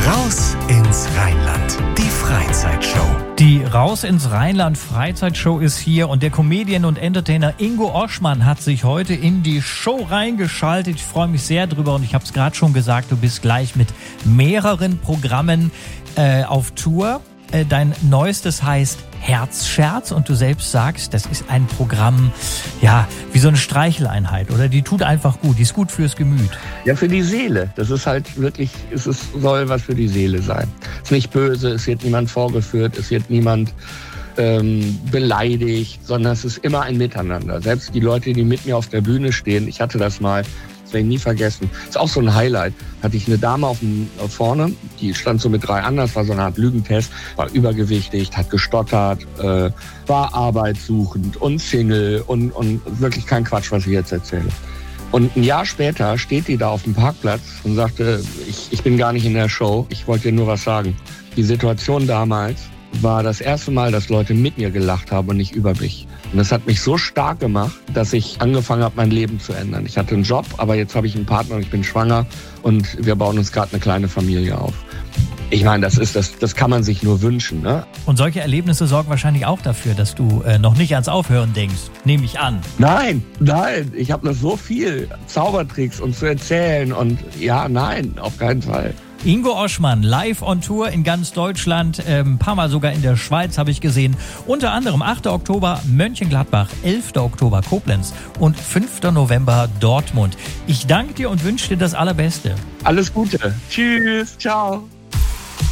Raus ins Rheinland, die Freizeitshow. Die Raus ins Rheinland Freizeitshow ist hier und der Comedian und Entertainer Ingo Oschmann hat sich heute in die Show reingeschaltet. Ich freue mich sehr drüber und ich habe es gerade schon gesagt, du bist gleich mit mehreren Programmen auf Tour. Dein neuestes heißt Herzscherz und du selbst sagst, das ist ein Programm, ja, wie so eine Streicheleinheit, oder? Die tut einfach gut, die ist gut fürs Gemüt. Ja, für die Seele. Das ist halt wirklich, soll was für die Seele sein. Es ist nicht böse, es wird niemand vorgeführt, es wird niemand beleidigt, sondern es ist immer ein Miteinander. Selbst die Leute, die mit mir auf der Bühne stehen, ich hatte das mal, das werde ich nie vergessen, ist auch so ein Highlight. Hatte ich eine Dame vorne, die stand so mit 3 anderen, das war so eine Art Lügentest, war übergewichtig, hat gestottert, war arbeitssuchend und Single und wirklich kein Quatsch, was ich jetzt erzähle. Und ein Jahr später steht die da auf dem Parkplatz und sagte, ich bin gar nicht in der Show, ich wollte dir nur was sagen. Die Situation damals war das erste Mal, dass Leute mit mir gelacht haben und nicht über mich. Und das hat mich so stark gemacht, dass ich angefangen habe, mein Leben zu ändern. Ich hatte einen Job, aber jetzt habe ich einen Partner und ich bin schwanger und wir bauen uns gerade eine kleine Familie auf. Ich meine, das kann man sich nur wünschen, ne? Und solche Erlebnisse sorgen wahrscheinlich auch dafür, dass du noch nicht ans Aufhören denkst, nehme ich an. Nein, ich habe noch so viel Zaubertricks und zu erzählen und ja, nein, auf keinen Fall. Ingo Oschmann, live on Tour in ganz Deutschland, ein paar Mal sogar in der Schweiz habe ich gesehen. Unter anderem 8. Oktober Mönchengladbach, 11. Oktober Koblenz und 5. November Dortmund. Ich danke dir und wünsche dir das Allerbeste. Alles Gute. Tschüss, ciao.